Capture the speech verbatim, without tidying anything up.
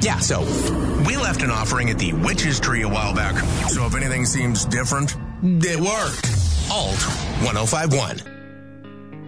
Yeah. So, we left an offering at the Witch's Tree a while back. So if anything seems different, it worked. Alt ten fifty-one.